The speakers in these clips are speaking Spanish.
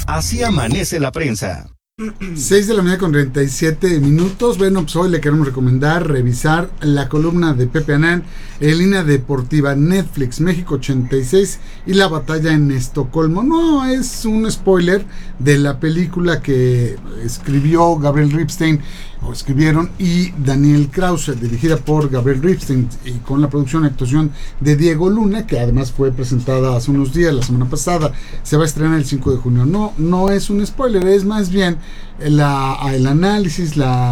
Así amanece la prensa. 6:37 a.m. Bueno, pues hoy le queremos recomendar revisar la columna de Pepe Anán en Línea Deportiva, Netflix, México 86 y la batalla en Estocolmo. No es un spoiler de la película que escribió Gabriel Ripstein, o escribieron, y Daniel Krause, dirigida por Gabriel Ripstein y con la producción y actuación de Diego Luna, que además fue presentada hace unos días, la semana pasada. Se va a estrenar el 5 de junio. No es un spoiler, es más bien el análisis,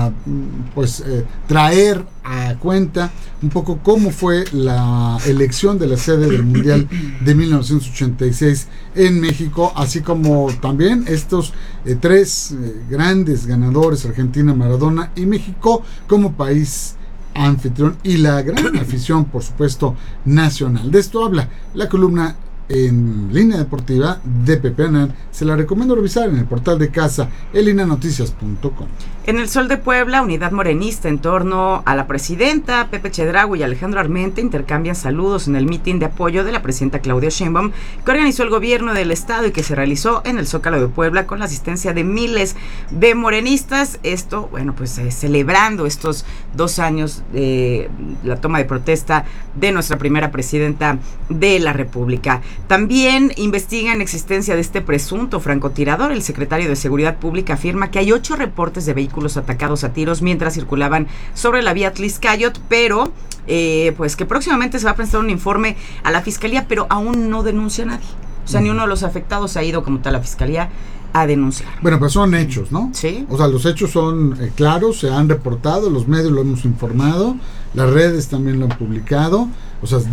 traer a cuenta un poco cómo fue la elección de la sede del Mundial de 1986 en México, así como también estos tres grandes ganadores, Argentina, Maradona y México como país anfitrión, y la gran afición, por supuesto, nacional. De esto habla la columna en Línea Deportiva de Pepe Anán. Se la recomiendo revisar en el portal de casa, elinanoticias.com. En el Sol de Puebla, Unidad Morenista en torno a la presidenta Pepe Chedraui y Alejandro Armenta intercambian saludos en el mitin de apoyo de la presidenta Claudia Sheinbaum que organizó el gobierno del estado y que se realizó en el Zócalo de Puebla con la asistencia de miles de morenistas. Esto, celebrando estos 2 años de la toma de protesta de nuestra primera presidenta de la República. También investigan existencia de este presunto francotirador. El secretario de Seguridad Pública afirma que hay 8 reportes de vehículos atacados a tiros mientras circulaban sobre la vía Tliscayot, pero que próximamente se va a presentar un informe a la fiscalía, pero aún no denuncia a nadie. O sea, ni uno de los afectados ha ido como tal a la fiscalía a denunciar. Bueno, pero son hechos, ¿no? Sí. O sea, los hechos son claros, se han reportado, los medios lo hemos informado, las redes también lo han publicado. O sea,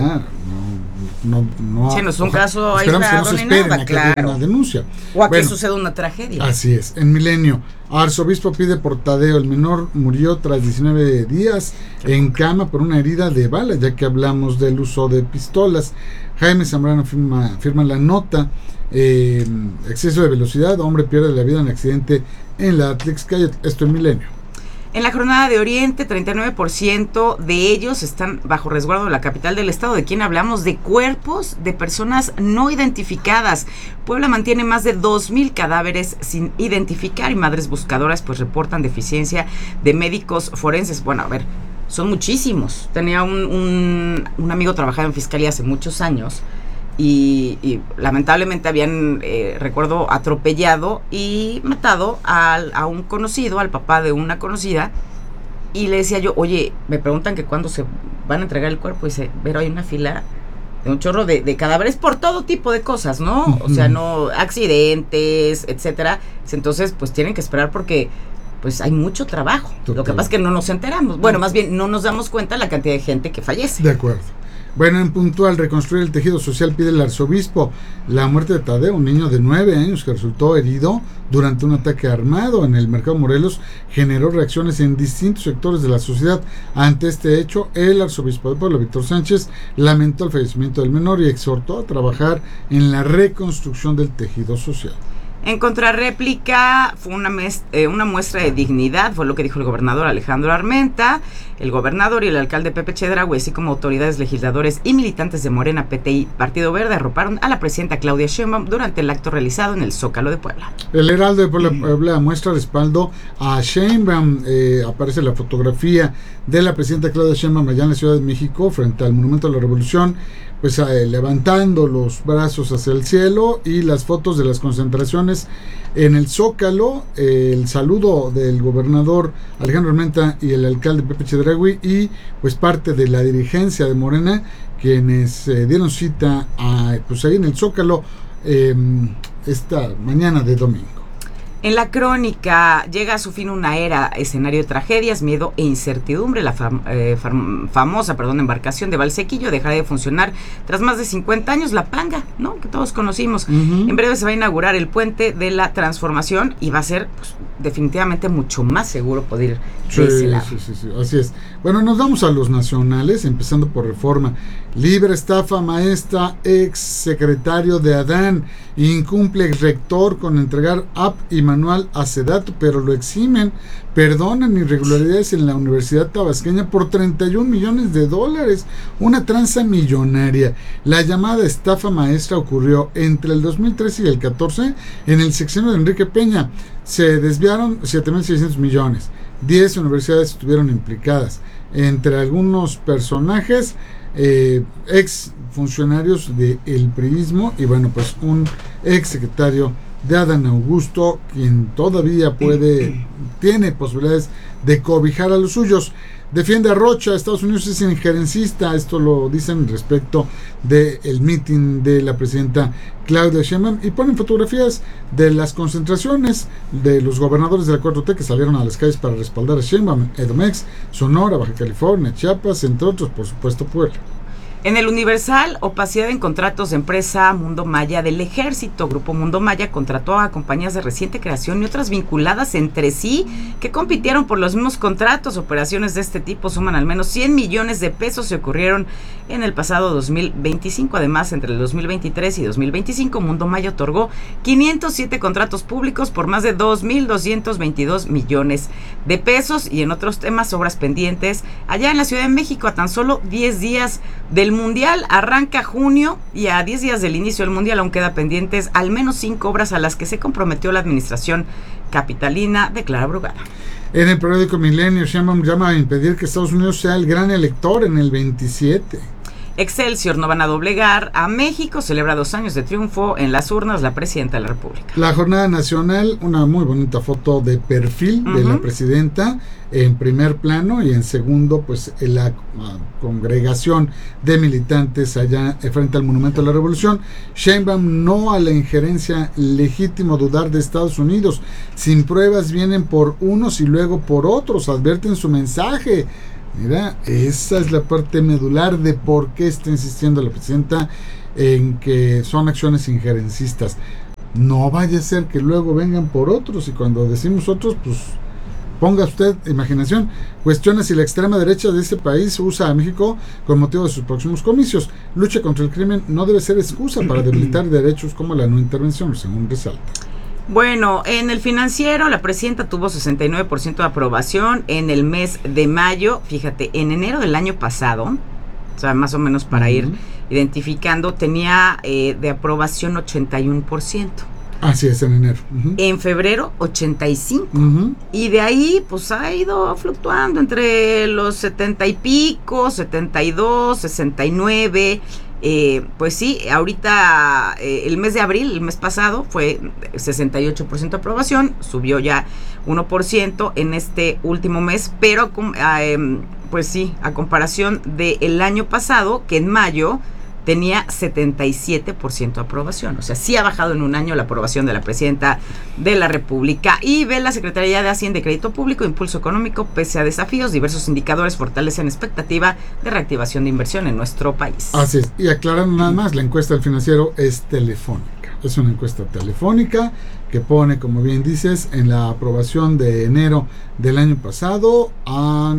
no. Sí, no es un caso aislado ni nada, claro. Una denuncia. O a que suceda una tragedia. Así es. En Milenio, arzobispo pide por Tadeo. El menor murió tras 19 días en cama por una herida de bala, ya que hablamos del uso de pistolas. Jaime Zambrano firma la nota. Exceso de velocidad, hombre pierde la vida en accidente en la Tliscayot. Esto en Milenio. En la jornada de Oriente, 39% de ellos están bajo resguardo de la capital del estado. ¿De quién hablamos? De cuerpos de personas no identificadas. Puebla mantiene más de 2,000 cadáveres sin identificar y madres buscadoras pues reportan deficiencia de médicos forenses. Bueno, a ver, son muchísimos. Tenía un amigo trabajaba en fiscalía hace muchos años y lamentablemente habían, recuerdo, atropellado y matado a un conocido, al papá de una conocida, y le decía yo, oye, me preguntan que cuándo se van a entregar el cuerpo, y dice, pero hay una fila de un chorro de cadáveres por todo tipo de cosas, ¿no? O sea, no, accidentes, etcétera. Entonces, pues tienen que esperar porque pues hay mucho trabajo. Total. Lo que pasa es que no nos enteramos. Bueno, más bien no nos damos cuenta de la cantidad de gente que fallece. De acuerdo. Bueno, en Puntual, reconstruir el tejido social pide el arzobispo. La muerte de Tadeo, un niño de 9 años que resultó herido durante un ataque armado en el Mercado Morelos, generó reacciones en distintos sectores de la sociedad. Ante este hecho, el arzobispo de Puebla, Víctor Sánchez, lamentó el fallecimiento del menor y exhortó a trabajar en la reconstrucción del tejido social. En contrarréplica, fue una muestra de dignidad, fue lo que dijo el gobernador Alejandro Armenta. El gobernador y el alcalde Pepe Chedraui, así como autoridades, legisladores y militantes de Morena, PT y Partido Verde, arroparon a la presidenta Claudia Sheinbaum durante el acto realizado en el Zócalo de Puebla. El Heraldo de Puebla muestra respaldo a Sheinbaum. Aparece la fotografía de la presidenta Claudia Sheinbaum allá en la Ciudad de México, frente al Monumento a la Revolución, pues levantando los brazos hacia el cielo, y las fotos de las concentraciones en el Zócalo, el saludo del gobernador Alejandro Armenta y el alcalde Pepe Chedraui, y pues parte de la dirigencia de Morena, quienes dieron cita ahí en el Zócalo esta mañana de domingo. En la crónica, llega a su fin una era, escenario de tragedias, miedo e incertidumbre. La famosa embarcación de Valsequillo dejará de funcionar tras más de 50 años. La Panga, ¿no?, que todos conocimos. En breve se va a inaugurar el puente de la Transformación y va a ser definitivamente mucho más seguro poder ir de ese lado. Sí, así es. Bueno, nos vamos a los nacionales, empezando por Reforma. Libre estafa maestra, ex secretario de Adán, incumple rector con entregar app y manual a Sedatu, pero lo eximen. Perdonan irregularidades en la Universidad Tabasqueña por $31 millones, una tranza millonaria. La llamada estafa maestra ocurrió entre el 2013 y el 14 en el sexenio de Enrique Peña. Se desviaron 7.600 millones. 10 universidades estuvieron implicadas. Entre algunos personajes, ex funcionarios del priismo y bueno, pues un ex secretario de Adán Augusto, quien todavía tiene posibilidades de cobijar a los suyos. Defiende a Rocha, Estados Unidos es injerencista, esto lo dicen respecto del meeting de la presidenta Claudia Sheinbaum, y ponen fotografías de las concentraciones de los gobernadores de la 4T que salieron a las calles para respaldar a Sheinbaum, Edomex, Sonora, Baja California, Chiapas, entre otros, por supuesto, Puebla. En el Universal, opacidad en contratos de empresa Mundo Maya del Ejército. Grupo Mundo Maya contrató a compañías de reciente creación y otras vinculadas entre sí que compitieron por los mismos contratos. Operaciones de este tipo suman al menos 100 millones de pesos y ocurrieron en el pasado 2025. Además, entre el 2023 y 2025, Mundo Maya otorgó 507 contratos públicos por más de 2.222 millones de pesos. Y en otros temas, obras pendientes allá en la Ciudad de México, a tan solo 10 días del Mundial, arranca junio, y a 10 días del inicio del Mundial aún queda pendientes al menos 5 obras a las que se comprometió la administración capitalina de Clara Brugada. En el periódico Milenio, Sheinbaum llama a impedir que Estados Unidos sea el gran elector en el 27. Excelsior, no van a doblegar a México, celebra 2 años de triunfo en las urnas la presidenta de la República. La jornada nacional, una muy bonita foto de perfil de la presidenta en primer plano, y en segundo pues la congregación de militantes allá frente al Monumento a la Revolución. Sheinbaum no a la injerencia, legítimo dudar de Estados Unidos, sin pruebas vienen por unos y luego por otros, advierte en su mensaje. Mira, esa es la parte medular de por qué está insistiendo la presidenta en que son acciones injerencistas. No vaya a ser que luego vengan por otros, y cuando decimos otros, pues ponga usted imaginación. Cuestiona si la extrema derecha de este país usa a México con motivo de sus próximos comicios. Lucha contra el crimen no debe ser excusa para debilitar derechos como la no intervención, según resalta. Bueno, en el Financiero, la presidenta tuvo 69% de aprobación en el mes de mayo. Fíjate, en enero del año pasado, o sea, más o menos para ir identificando, tenía de aprobación 81%. Así es, en enero. En febrero, 85%. Y de ahí, pues ha ido fluctuando entre los 70 y pico, 72, 69. Pues sí, ahorita el mes de abril, el mes pasado, fue 68% de aprobación, subió ya 1% en este último mes, pero pues sí, a comparación del año pasado, que en mayo tenía 77% de aprobación. O sea, sí ha bajado en un año la aprobación de la presidenta de la República. Y ve la Secretaría de Hacienda y Crédito Público, Impulso Económico, pese a desafíos, diversos indicadores fortalecen expectativa de reactivación de inversión en nuestro país. Así es. Y aclarando nada más, la encuesta del Financiero es telefónica. Es una encuesta telefónica que pone, como bien dices, en la aprobación de enero del año pasado a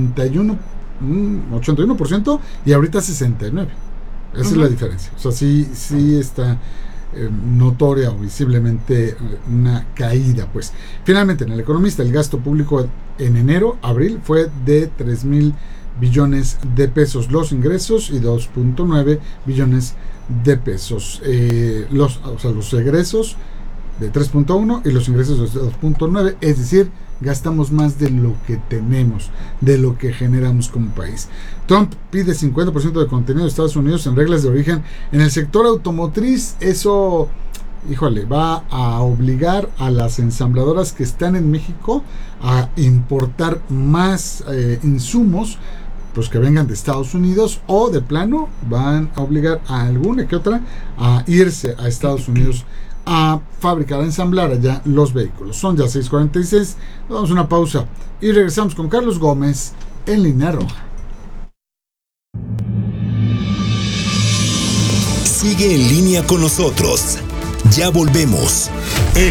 81% y ahorita 69%. Esa es la diferencia. O sea, sí está notoria o visiblemente una caída, pues. Finalmente, en El Economista, el gasto público en abril fue de 3,000 billones de pesos los ingresos y 2.9 billones de pesos. Los egresos de 3.1 y los ingresos de 2.9, es decir, gastamos más de lo que tenemos, de lo que generamos como país. Trump pide 50% de contenido de Estados Unidos en reglas de origen en el sector automotriz. Eso, híjole, va a obligar a las ensambladoras que están en México a importar más insumos, pues que vengan de Estados Unidos, o de plano van a obligar a alguna que otra a irse a Estados Unidos a fabricar, a ensamblar allá los vehículos. Son ya 6:46, damos una pausa y regresamos con Carlos Gómez en Línea Roja. Sigue en línea con nosotros. Ya volvemos.